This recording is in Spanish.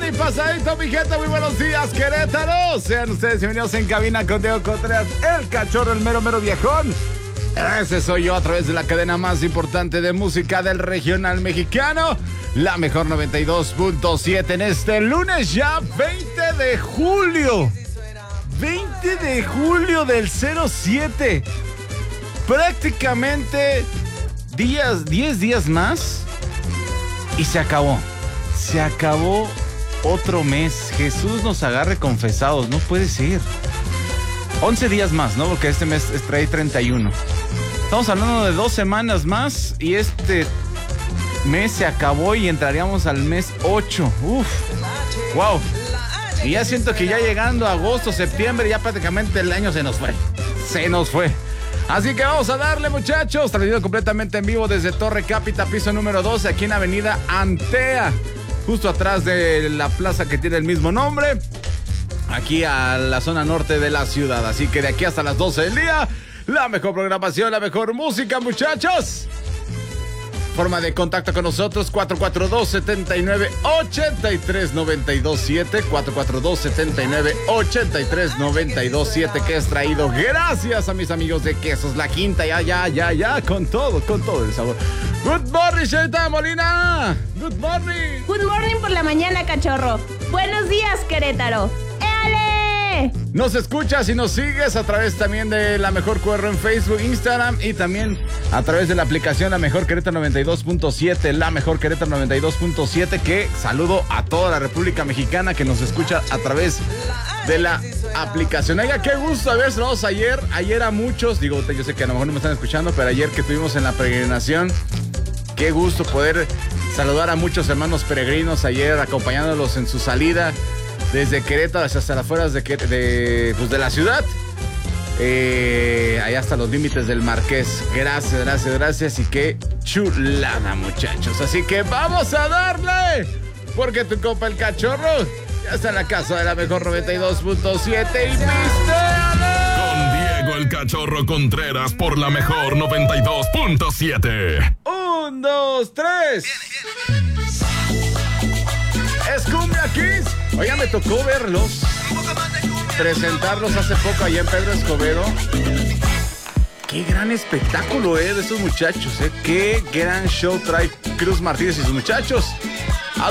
y pasadito, mi gente. Muy buenos días, Querétaro. Sean ustedes bienvenidos en cabina con Diego Contreras, el cachorro, el mero viejón. Ese soy yo a través de la cadena más importante de música del regional mexicano, la mejor 92.7 en este lunes ya 20 de julio. 20 de julio del 07. Prácticamente 10 días más y se acabó. Se acabó otro mes. Jesús nos agarre confesados, no puede ser. 11 días más, ¿no? Porque este mes trae 31. Estamos hablando de 2 semanas más y este mes se acabó y entraríamos al mes 8. Uf, wow. Y ya siento que ya llegando a agosto, septiembre, ya prácticamente el año se nos fue. Se nos fue. Así que vamos a darle, muchachos. Transmitido completamente en vivo desde Torre Cápita, piso número 12, aquí en Avenida Antea, justo atrás de la plaza que tiene el mismo nombre, aquí a la zona norte de la ciudad. Así que de aquí hasta las 12 del día, la mejor programación, la mejor música, muchachos. Forma de contacto con nosotros, 442-79-83-927, 442-79-83-927, que es traído gracias a mis amigos de Quesos La Quinta, ya, con todo el sabor. Good morning, Sheita Molina. Good morning. Good morning por la mañana, cachorro. Buenos días, Querétaro. ¡Éale! Nos escuchas y nos sigues a través también de La Mejor QR en Facebook, Instagram y también a través de la aplicación La Mejor Querétaro 92.7, La Mejor Querétaro 92.7, que saludo a toda la República Mexicana que nos escucha a través de la aplicación. Oiga, qué gusto haber saludados ayer a muchos, digo, yo sé que a lo mejor no me están escuchando, pero ayer que estuvimos en la peregrinación, qué gusto poder saludar a muchos hermanos peregrinos ayer, acompañándolos en su salida desde Querétaro hasta las afueras de la ciudad, allá hasta los límites del Marqués. Gracias y qué chulada, muchachos. Así que vamos a darle, porque tu compa el cachorro ya está en la casa de la mejor 92.7 y ¡pistéale! Con Diego el cachorro Contreras por la mejor 92.7. 1, 2, 3. Es Cumbia Kids. Oiga, me tocó verlos, presentarlos hace poco allá en Pedro Escobedo. Qué gran espectáculo, de estos muchachos, Qué gran show trae Cruz Martínez y sus muchachos.